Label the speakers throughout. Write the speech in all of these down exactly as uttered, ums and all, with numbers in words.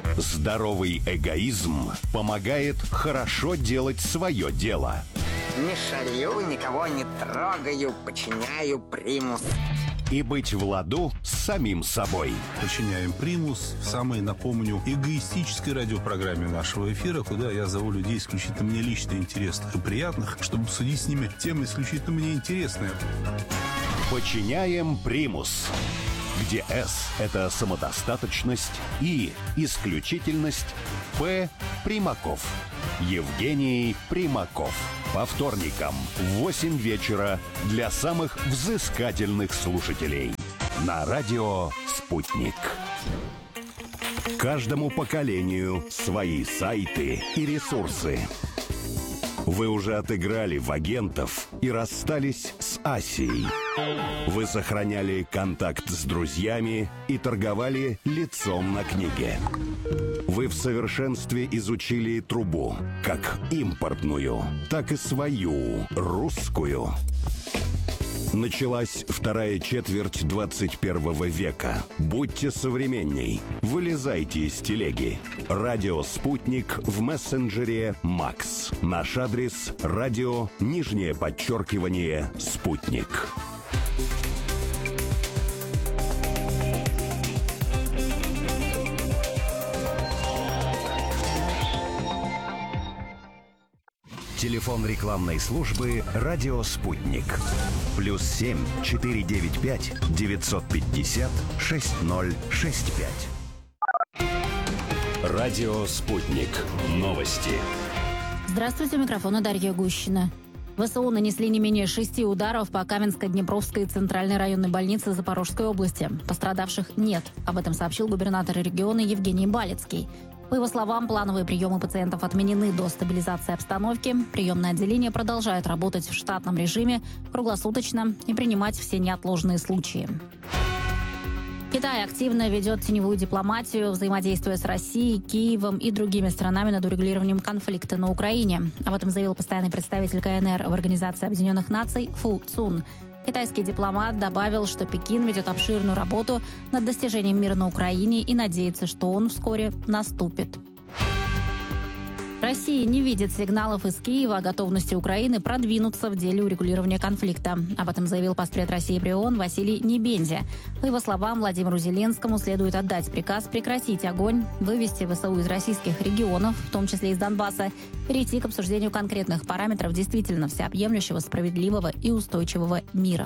Speaker 1: Здоровый эгоизм помогает хорошо делать свое дело.
Speaker 2: Не шалю, никого не трогаю, подчиняю примус.
Speaker 1: И быть в ладу с самим собой.
Speaker 3: Подчиняем примус в самой, напомню, эгоистической радиопрограмме нашего эфира, куда я зову людей исключительно мне лично интересных и приятных, чтобы обсудить с ними темы исключительно мне интересные.
Speaker 1: Подчиняем примус. Где S – это самодостаточность, И – исключительность, П – Примаков. Евгений Примаков. По вторникам в восемь вечера для самых взыскательных слушателей. На радио «Спутник». Каждому поколению свои сайты и ресурсы. Вы уже отыграли в агентов и расстались с Асией. Вы сохраняли контакт с друзьями и торговали лицом на книге. Вы в совершенстве изучили трубу, как импортную, так и свою, русскую. Началась вторая четверть двадцать первого века. Будьте современней. Вылезайте из телеги. Радио «Спутник» в мессенджере «Макс». Наш адрес – радио, нижнее подчеркивание, «Спутник». Телефон рекламной службы «Радио Спутник». Плюс семь четыре девять пять девятьсот пятьдесят шесть ноль шесть пять. Радио Спутник. Новости.
Speaker 4: Здравствуйте, у микрофона Дарья Гущина. ВСУ нанесли не менее шести ударов по Каменско-Днепровской центральной районной больнице Запорожской области. Пострадавших нет. Об этом сообщил губернатор региона Евгений Балицкий. По его словам, плановые приемы пациентов отменены до стабилизации обстановки. Приемное отделение продолжает работать в штатном режиме круглосуточно и принимать все неотложные случаи. Китай активно ведет теневую дипломатию, взаимодействуя с Россией, Киевом и другими странами над урегулированием конфликта на Украине. Об этом заявил постоянный представитель КНР в Организации Объединенных Наций Фу Цун. Китайский дипломат добавил, что Пекин ведет обширную работу над достижением мира на Украине и надеется, что он вскоре наступит. Россия не видит сигналов из Киева о готовности Украины продвинуться в деле урегулирования конфликта. Об этом заявил постред России при ООН Василий Небензя. По его словам, Владимиру Зеленскому следует отдать приказ прекратить огонь, вывести ВСУ из российских регионов, в том числе из Донбасса, перейти к обсуждению конкретных параметров действительно всеобъемлющего, справедливого и устойчивого мира.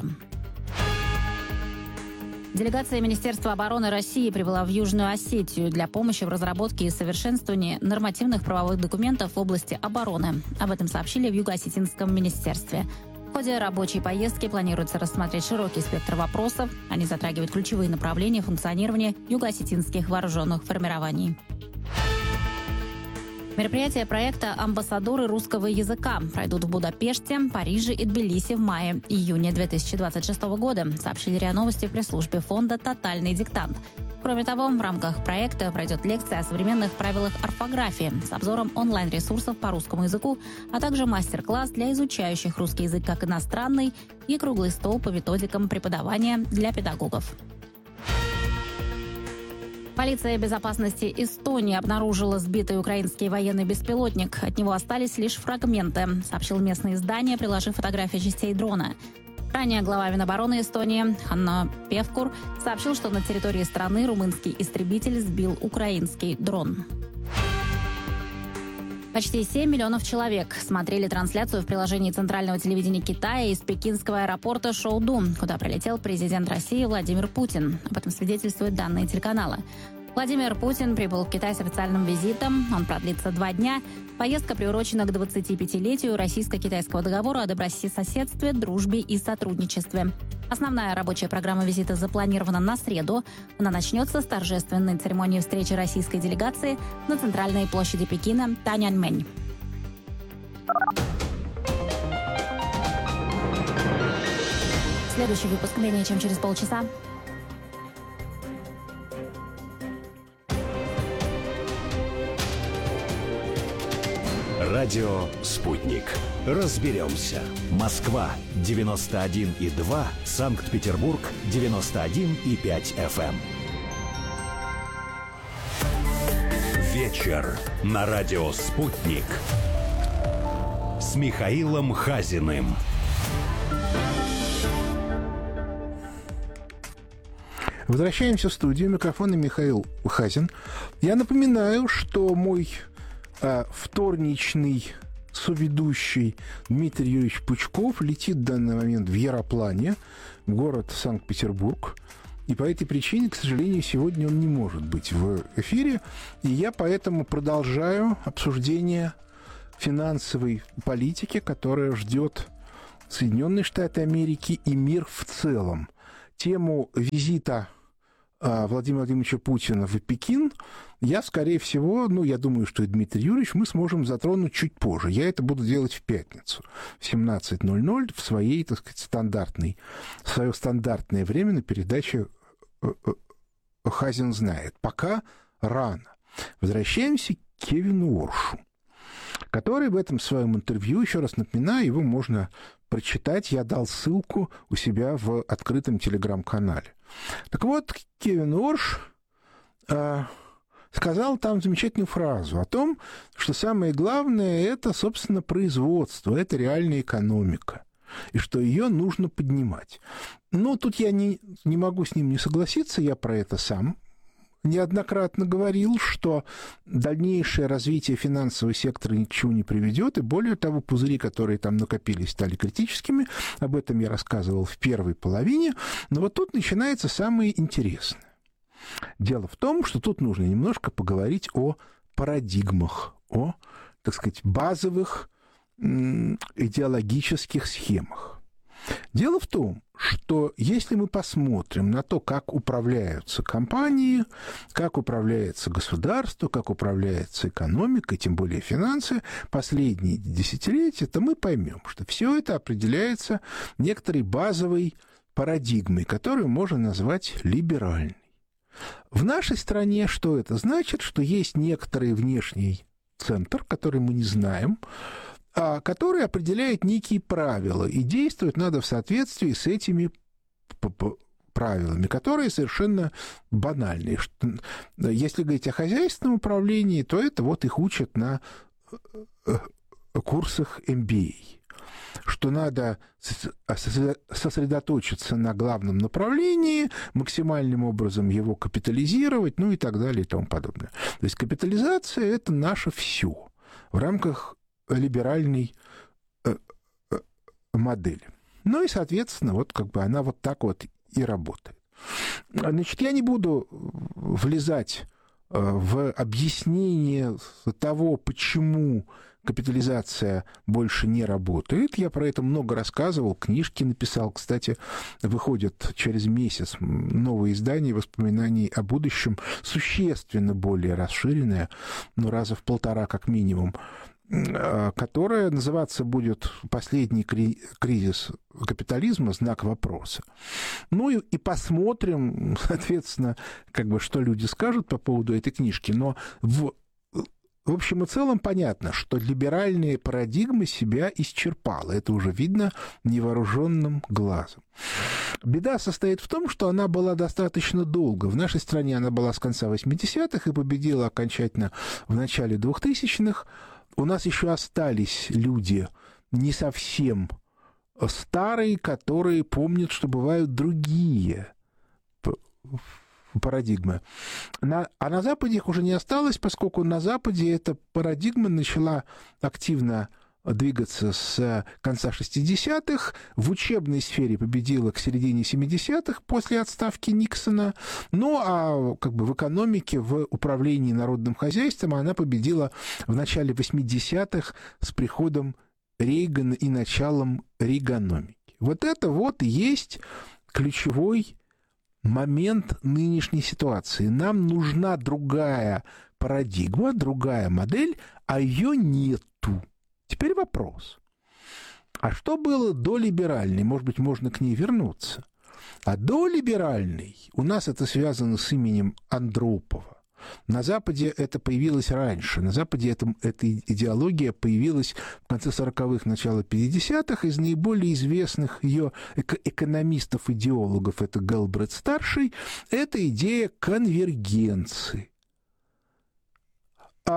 Speaker 4: Делегация Министерства обороны России прибыла в Южную Осетию для помощи в разработке и совершенствовании нормативных правовых документов в области обороны. Об этом сообщили в Юго-Осетинском министерстве. В ходе рабочей поездки планируется рассмотреть широкий спектр вопросов. Они затрагивают ключевые направления функционирования юго-осетинских вооруженных формирований. Мероприятия проекта «Амбассадоры русского языка» пройдут в Будапеште, Париже и Тбилиси в мае-июне две тысячи двадцать шестого года, сообщили РИА Новости в пресс-службе фонда «Тотальный диктант». Кроме того, в рамках проекта пройдет лекция о современных правилах орфографии с обзором онлайн-ресурсов по русскому языку, а также мастер-класс для изучающих русский язык как иностранный и круглый стол по методикам преподавания для педагогов. Полиция безопасности Эстонии обнаружила сбитый украинский военный беспилотник. От него остались лишь фрагменты, сообщил местное издание, приложив фотографии частей дрона. Ранее глава Минобороны Эстонии Ханна Певкур сообщил, что на территории страны румынский истребитель сбил украинский дрон. Почти семь миллионов человек смотрели трансляцию в приложении центрального телевидения Китая из пекинского аэропорта Шоуду, куда прилетел президент России Владимир Путин. Об этом свидетельствуют данные телеканала. Владимир Путин прибыл в Китай с официальным визитом. Он продлится два дня. Поездка приурочена к двадцатипятилетию российско-китайского договора о добрососедстве, дружбе и сотрудничестве. Основная рабочая программа визита запланирована на среду. Она начнется с торжественной церемонии встречи российской делегации на центральной площади Пекина Таньаньмэнь. Следующий выпуск менее чем через полчаса.
Speaker 1: Радио «Спутник». Разберемся. Москва девяносто один и два, Санкт-Петербург девяносто один и пять эф эм. вечер на радио «Спутник» с Михаилом Хазиным.
Speaker 5: Возвращаемся в студию. Микрофон и Михаил Хазин. Я напоминаю, что мой а, вторничный соведущий Дмитрий Юрьевич Пучков летит в данный момент в Яроплане, в город Санкт-Петербург. И по этой причине, к сожалению, сегодня он не может быть в эфире. И я поэтому продолжаю обсуждение финансовой политики, которая ждет Соединенные Штаты Америки и мир в целом. Тему визита а, Владимира Владимировича Путина в Пекин я, скорее всего, ну, я думаю, что и Дмитрий Юрьевич, мы сможем затронуть чуть позже. Я это буду делать в пятницу в семнадцать ноль ноль в своей, так сказать, стандартной, в свое стандартное время на передаче «Хазин знает». Пока рано. Возвращаемся к Кевину Оршу, который в этом своем интервью, еще раз напоминаю, его можно прочитать, я дал ссылку у себя в открытом телеграм-канале. Так вот, Кевин Орш э, сказал там замечательную фразу о том, что самое главное – это, собственно, производство, это реальная экономика, и что ее нужно поднимать. Но тут я не, не могу с ним не согласиться, я про это сам неоднократно говорил, что дальнейшее развитие финансового сектора ни к чему не приведет, и более того, пузыри, которые там накопились, стали критическими. Об этом я рассказывал в первой половине. Но вот тут начинается самое интересное. Дело в том, что тут нужно немножко поговорить о парадигмах, о, так сказать, базовых м- идеологических схемах. Дело в том, что если мы посмотрим на то, как управляются компании, как управляется государство, как управляется экономика, тем более финансы, последние десятилетия, то мы поймем, что все это определяется некоторой базовой парадигмой, которую можно назвать либеральной. В нашей стране что это значит? Что есть некоторый внешний центр, который мы не знаем, который определяет некие правила, и действовать надо в соответствии с этими правилами, которые совершенно банальные. Если говорить о хозяйственном управлении, то это вот их учат на курсах эм би эй, что надо сосредоточиться на главном направлении, максимальным образом его капитализировать, ну и так далее и тому подобное. То есть капитализация – это наше все в рамках либеральной э, э, модели. Ну и, соответственно, вот как бы она вот так вот и работает. Значит, я не буду влезать э, в объяснение того, почему капитализация больше не работает. Я про это много рассказывал, книжки написал. Кстати, выходит через месяц новое издание «Воспоминаний о будущем», существенно более расширенное, ну, раза в полтора как минимум, которая называться будет «Последний кризис капитализма. Знак вопроса». Ну и, и посмотрим, соответственно, как бы, что люди скажут по поводу этой книжки. Но в, в общем и целом понятно, что либеральная парадигма себя исчерпала. Это уже видно невооруженным глазом. Беда состоит в том, что она была достаточно долго. В нашей стране она была с конца восьмидесятых и победила окончательно в начале двухтысячных. У нас еще остались люди не совсем старые, которые помнят, что бывают другие парадигмы. На, а на Западе их уже не осталось, поскольку на Западе эта парадигма начала активно двигаться с конца шестидесятых, в учебной сфере победила к середине семидесятых после отставки Никсона, ну а как бы в экономике, в управлении народным хозяйством она победила в начале восьмидесятых с приходом Рейгана и началом рейганомики. Вот это вот и есть ключевой момент нынешней ситуации. Нам нужна другая парадигма, другая модель, а ее нету. Теперь вопрос. А что было до либеральной? Может быть, можно к ней вернуться. А до либеральной у нас это связано с именем Андропова. На Западе это появилось раньше. На Западе это, эта идеология появилась в конце сороковых, начало пятидесятых. Из наиболее известных ее эко- экономистов-идеологов, это Гэлбрэт-старший, это идея конвергенции.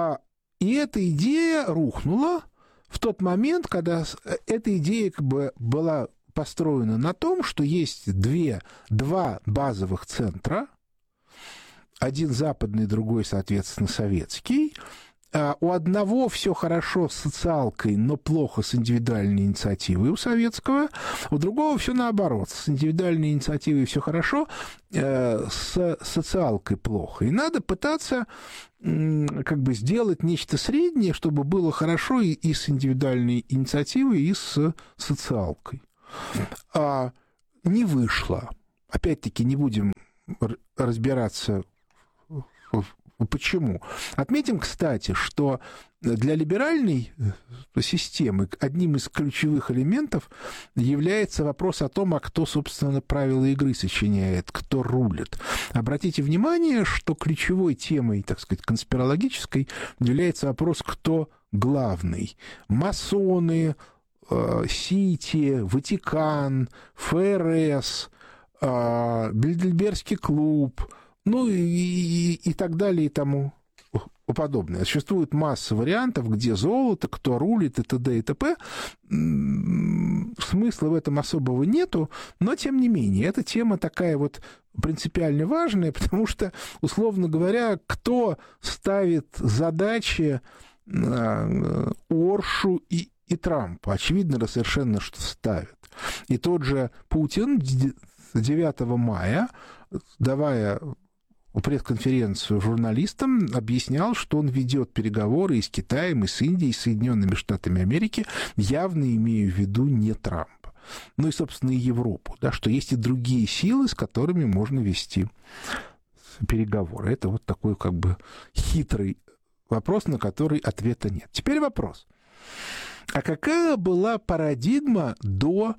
Speaker 5: эта идея рухнула в тот момент, когда эта идея как бы была построена на том, что есть две, два базовых центра, один западный, другой, соответственно, советский. У одного все хорошо с социалкой, но плохо с индивидуальной инициативой у советского, у другого все наоборот, с индивидуальной инициативой все хорошо, с социалкой плохо. И надо пытаться как бы сделать нечто среднее, чтобы было хорошо и с индивидуальной инициативой, и с социалкой. А не вышло. Опять-таки не будем разбираться почему. Отметим, кстати, что для либеральной системы одним из ключевых элементов является вопрос о том, а кто, собственно, правила игры сочиняет, кто рулит. Обратите внимание, что ключевой темой, так сказать, конспирологической является вопрос, кто главный. Масоны, Сити, Ватикан, ФРС, Бильдельбергский клуб, ну и, и, и так далее и тому подобное. Существует масса вариантов, где золото, кто рулит и т.д. и т.п. Смысла в этом особого нету, но тем не менее, эта тема такая вот принципиально важная, потому что, условно говоря, кто ставит задачи Оршу и, и Трампа? Очевидно совершенно, что ставит. И тот же Путин девятого мая, давая пресс-конференцию журналистам, объяснял, что он ведет переговоры и с Китаем, и с Индией, и с Соединенными Штатами Америки, явно имея в виду не Трампа. Ну и, собственно, и Европу, да, что есть и другие силы, с которыми можно вести переговоры. Это вот такой как бы хитрый вопрос, на который ответа нет. Теперь вопрос. А какая была парадигма до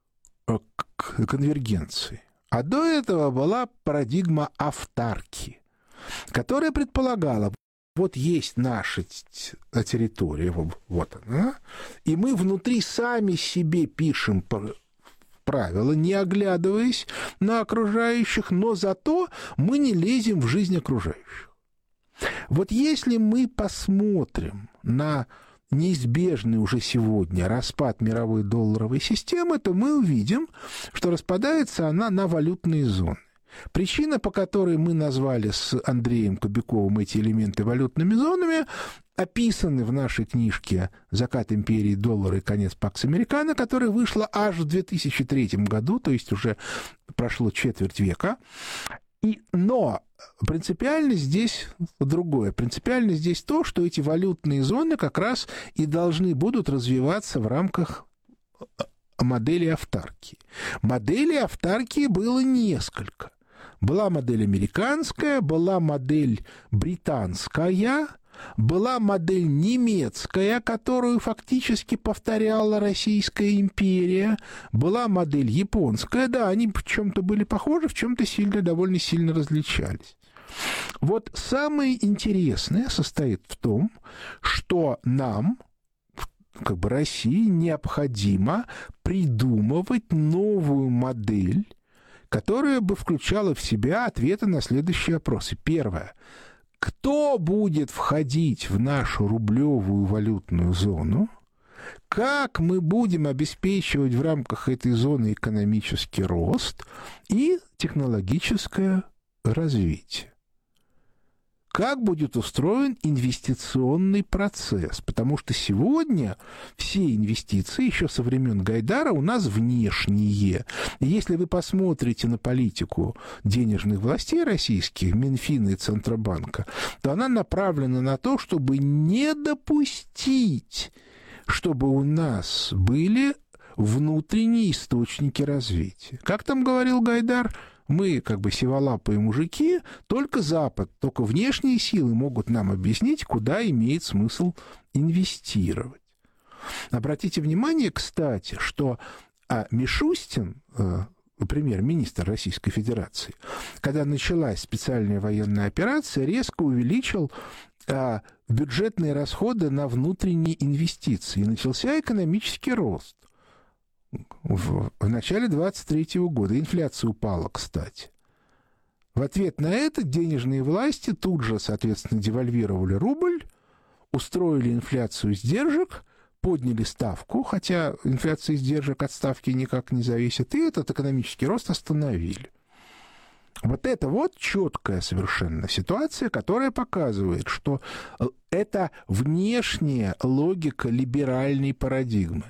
Speaker 5: конвергенции? А до этого была парадигма автарки, которая предполагала, вот есть наша территория, вот она, и мы внутри сами себе пишем правила, не оглядываясь на окружающих, но зато мы не лезем в жизнь окружающих. Вот если мы посмотрим на неизбежный уже сегодня распад мировой долларовой системы, то мы увидим, что распадается она на валютные зоны. Причина, по которой мы назвали с Андреем Кобяковым эти элементы валютными зонами, описаны в нашей книжке «Закат империи, доллара и конец Пакс Американо», которая вышла аж в две тысячи третьем году, то есть уже прошло четверть века. И, но принципиально здесь другое. Принципиально здесь то, что эти валютные зоны как раз и должны будут развиваться в рамках модели автаркии. Моделей автаркии было несколько. Была модель американская, была модель британская, была модель немецкая, которую фактически повторяла Российская империя, была модель японская, да, они в чем-то были похожи, в чем-то сильно, довольно сильно различались. Вот самое интересное состоит в том, что нам, как бы России, необходимо придумывать новую модель, которая бы включала в себя ответы на следующие вопросы. Первое. Кто будет входить в нашу рублевую валютную зону? Как мы будем обеспечивать в рамках этой зоны экономический рост и технологическое развитие? Как будет устроен инвестиционный процесс? Потому что сегодня все инвестиции, еще со времен Гайдара, у нас внешние. И если вы посмотрите на политику денежных властей российских, Минфина и Центробанка, то она направлена на то, чтобы не допустить, чтобы у нас были внутренние источники развития. Как там говорил Гайдар? Мы, как бы сиволапые мужики, только Запад, только внешние силы могут нам объяснить, куда имеет смысл инвестировать. Обратите внимание, кстати, что а, Мишустин, э, премьер-министр Российской Федерации, когда началась специальная военная операция, резко увеличил э, бюджетные расходы на внутренние инвестиции. И начался экономический рост. В, в начале двадцать третьего года инфляция упала, кстати. В ответ на это денежные власти тут же, соответственно, девальвировали рубль, устроили инфляцию сдержек, подняли ставку, хотя инфляция издержек от ставки никак не зависит, и этот экономический рост остановили. Вот это вот четкая совершенно ситуация, которая показывает, что это внешняя логика либеральной парадигмы.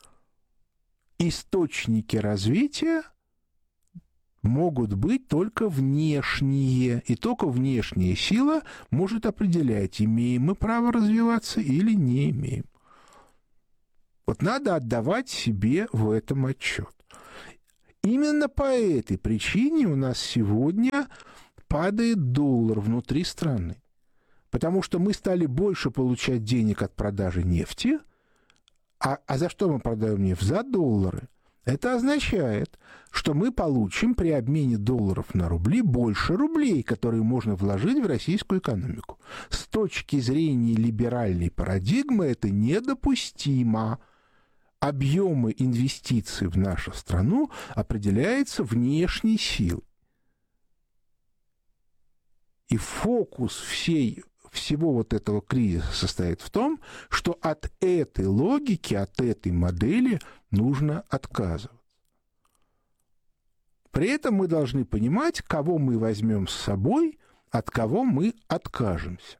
Speaker 5: Источники развития могут быть только внешние, и только внешняя сила может определять, имеем мы право развиваться или не имеем. Вот надо отдавать себе в этом отчет. Именно по этой причине у нас сегодня падает доллар внутри страны. Потому что мы стали больше получать денег от продажи нефти. А, а за что мы продаем нефть? За доллары. Это означает, что мы получим при обмене долларов на рубли больше рублей, которые можно вложить в российскую экономику. С точки зрения либеральной парадигмы это недопустимо. Объемы инвестиций в нашу страну определяются внешней силой. И фокус всей, всего вот этого кризиса состоит в том, что от этой логики, от этой модели нужно отказываться. При этом мы должны понимать, кого мы возьмем с собой, от кого мы откажемся.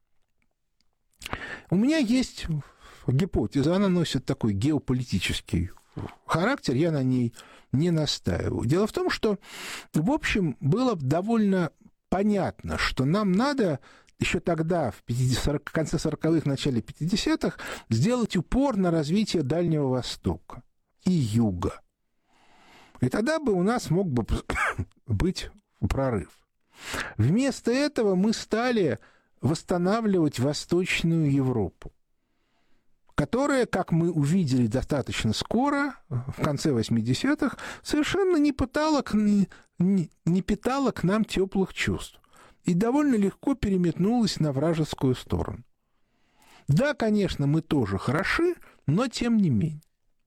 Speaker 5: У меня есть гипотеза, она носит такой геополитический характер, я на ней не настаиваю. Дело в том, что, в общем, было довольно понятно, что нам надо еще тогда, в конце сороковых, начале пятидесятых, сделать упор на развитие Дальнего Востока и Юга. И тогда бы у нас мог бы быть прорыв. Вместо этого мы стали восстанавливать Восточную Европу, которая, как мы увидели достаточно скоро, в конце восьмидесятых, совершенно не питала к, не, не питала к нам теплых чувств и довольно легко переметнулась на вражескую сторону. Да, конечно, мы тоже хороши, но тем не менее.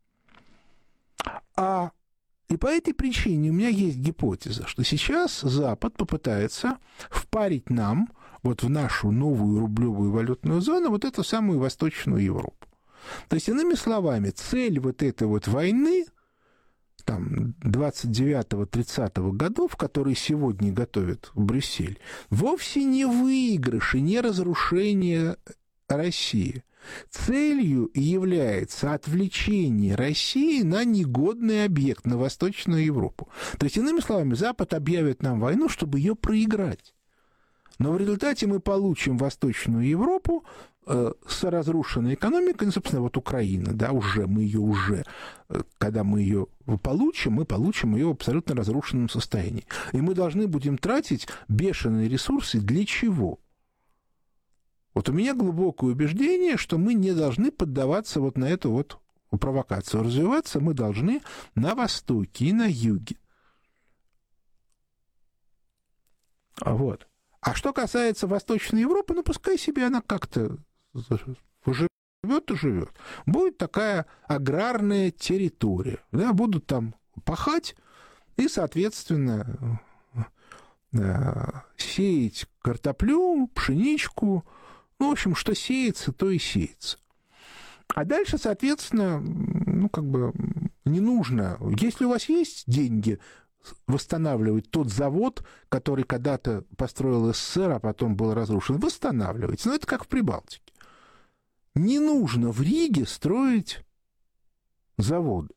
Speaker 5: А, и по этой причине у меня есть гипотеза, что сейчас Запад попытается впарить нам, вот в нашу новую рублевую валютную зону, вот эту самую Восточную Европу. То есть, иными словами, цель вот этой вот войны, там, двадцать девятого тридцатого годов, которые сегодня готовят в Брюссель, вовсе не выигрыш и не разрушение России. Целью является отвлечение России на негодный объект, на Восточную Европу. То есть, иными словами, Запад объявит нам войну, чтобы ее проиграть. Но в результате мы получим Восточную Европу э, с разрушенной экономикой, ну, собственно, вот Украина, да, уже, мы ее уже, э, когда мы ее получим, мы получим ее в абсолютно разрушенном состоянии. И мы должны будем тратить бешеные ресурсы для чего? Вот у меня глубокое убеждение, что мы не должны поддаваться вот на эту вот провокацию. Развиваться мы должны на Востоке и на Юге. Вот. А что касается Восточной Европы, ну, пускай себе она как-то живет и живет. Будет такая аграрная территория. Да, будут там пахать и, соответственно, сеять картоплю, пшеничку. Ну, в общем, что сеется, то и сеется. А дальше, соответственно, ну, как бы не нужно. Если у вас есть деньги восстанавливать тот завод, который когда-то построил СССР, а потом был разрушен, восстанавливать. Но это как в Прибалтике. Не нужно в Риге строить заводы.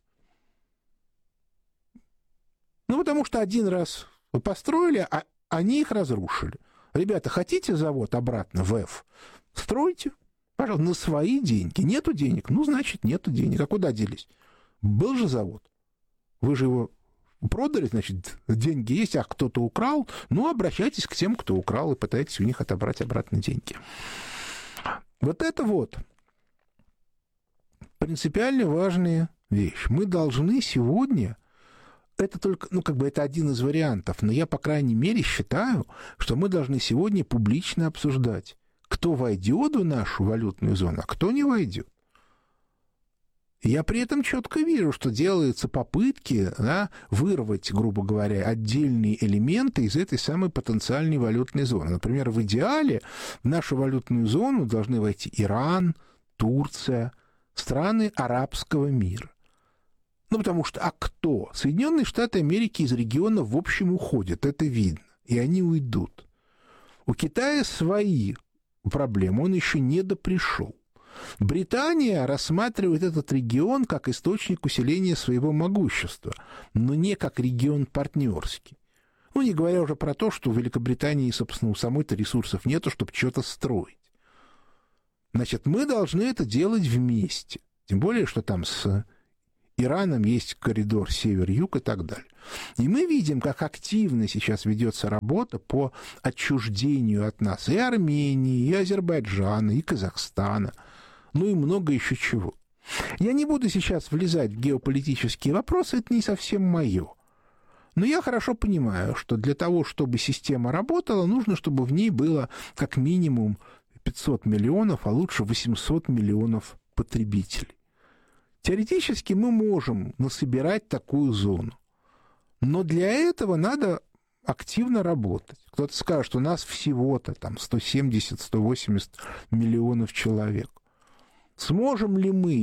Speaker 5: Ну, потому что один раз построили, а они их разрушили. Ребята, хотите завод обратно в F? Стройте, пожалуйста, на свои деньги. Нету денег? Ну, значит, нету денег. А куда делись? Был же завод. Вы же его продали, значит, деньги есть, а кто-то украл. Ну, обращайтесь к тем, кто украл, и пытайтесь у них отобрать обратно деньги. Вот это вот принципиально важная вещь. Мы должны сегодня... Это только, ну, как бы это один из вариантов, но я, по крайней мере, считаю, что мы должны сегодня публично обсуждать, кто войдет в нашу валютную зону, а кто не войдет. Я при этом четко вижу, что делаются попытки, да, вырвать, грубо говоря, отдельные элементы из этой самой потенциальной валютной зоны. Например, в идеале в нашу валютную зону должны войти Иран, Турция, страны арабского мира. Ну, потому что, а кто? Соединенные Штаты Америки из региона в общем уходят, это видно, и они уйдут. У Китая свои проблемы, он еще не допришел. Британия рассматривает этот регион как источник усиления своего могущества, но не как регион партнерский. Ну, не говоря уже про то, что у Великобритании, собственно, у самой-то ресурсов нету, чтобы что-то строить. Значит, мы должны это делать вместе. Тем более, что там с Ираном есть коридор север-юг и так далее. И мы видим, как активно сейчас ведется работа по отчуждению от нас и Армении, и Азербайджана, и Казахстана, ну и много еще чего. Я не буду сейчас влезать в геополитические вопросы, это не совсем мое. Но я хорошо понимаю, что для того, чтобы система работала, нужно, чтобы в ней было как минимум пятьсот миллионов, а лучше восемьсот миллионов потребителей. Теоретически мы можем насобирать такую зону. Но для этого надо активно работать. Кто-то скажет, что у нас всего-то там сто семьдесят - сто восемьдесят миллионов человек. Сможем ли мы